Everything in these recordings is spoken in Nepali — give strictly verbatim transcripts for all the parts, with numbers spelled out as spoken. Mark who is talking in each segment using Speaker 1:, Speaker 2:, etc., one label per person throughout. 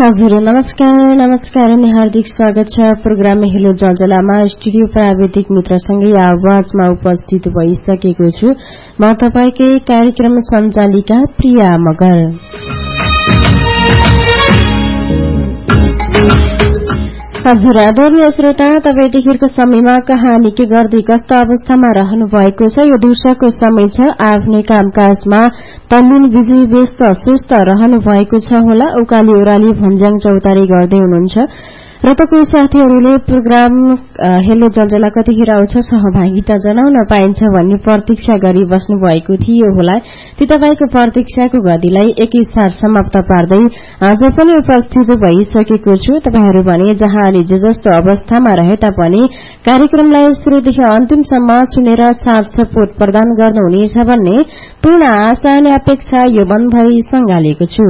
Speaker 1: हजुर नमस्कार नमस्कार अनि हार्दिक स्वागत छ प्रोग्राम हेलो जलजलामा। स्टुडियो प्राविधिक मित्रसँगै आवाजमा उपस्थित भइसकेको छु म तपाईकै कार्यक्रम सञ्चालिका प्रिया मगर। हजुर आदरणीय श्रोता, तपाईँ यतिखेरको समयमा कहाँ निकै गर्दै कस्तो अवस्थामा रहनु भएको छ? यो दिउँसोको समय छ, आफ्नै कामकाजमा तल्लीन बिजी व्यस्त सुस्त रहनु भएको छ होला। उकाली ओह्राली भन्ज्याङ चौतारी गर्दै हुनुहुन्छ र त कोही साथीहरूले प्रोग्राम हेलो जलजला कतिखेर आउँछ सहभागिता जनाउन पाइन्छ भन्ने प्रतीक्षा गरी बस्नु भएको थियो होला। ती तपाईँको प्रतीक्षाको गतिलाई एकैसाथ समाप्त पार्दै आज पनि उपस्थित भइसकेको छु। तपाईँहरू भने जहाँ अनि जे जस्तो अवस्थामा रहे तापनि कार्यक्रमलाई सुरुदेखि अन्तिमसम्म सुनेर साथ सपोर्ट प्रदान गर्नुहुनेछ भन्ने पूर्ण आशा अनि अपेक्षा यो मनभरि सँगालेको छु।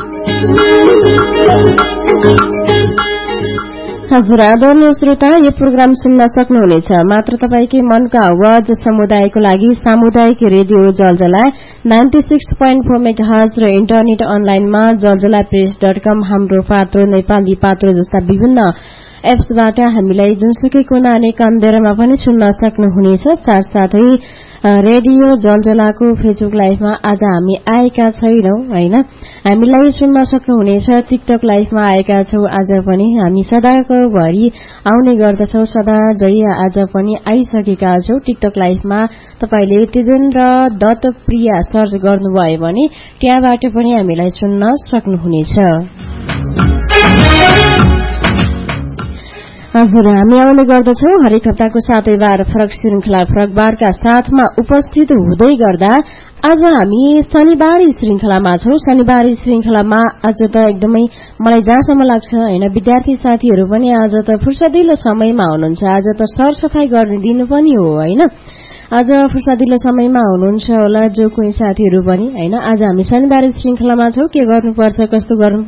Speaker 1: हजुर आदरणीय श्रोता, यो प्रोग्राम सुन्न सक्नुहुनेछ मात्र तपाईकै मनका आवाज समुदायको लागि सामुदायिक रेडियो जलजला ninety six point four megahertz र इन्टरनेट अनलाइनमा जलजला प्रेस डट कम हाम्रो पात्रो नेपाली पात्रो जस्ता विभिन्न एप्सबाट हामीलाई जुनसुकै कुना अनि कन्देरमा पनि सुन्न सक्नुहुनेछ। साथसाथै रेडियो जलजलाको फेसबुक लाइभमा आज हामी आएका छैनौं हैन, हामीलाई सुन्न सक्नुहुनेछ। टिकटक लाइभमा आएका छौं आज पनि, हामी सदाको भरि आउने गर्दछौं, सदा जै आज पनि आइसकेका छौं। टिकटक लाइभमा तपाईले तेजेन्द्र दत्त प्रिया सर्च गर्नुभयो भने त्यहाँबाट पनि हामीलाई सुन्न सक्नुहुनेछ। हजुर हामी आउने गर्दछौं हरेक हप्ताको सातै बार फरक श्रृंखला फरक बारका साथमा उपस्थित हुँदै गर्दा आज हामी शनिबारी श्रृंखलामा छौं। शनिबारी श्रृंखलामा आज त एकदमै मलाई जहाँसम्म लाग्छ हैन, विद्यार्थी साथीहरू पनि आज त फुर्सदिलो समयमा हुनुहुन्छ। आज त सरसफाई गर्ने दिन पनि हो हैन, आज फुर्सदिलो समयमा हुनुहुन्छ होला जो कोही साथीहरू पनि हैन। आज हामी शनिबारी श्रृंखलामा छौं, के गर्नुपर्छ कस्तो गर्नु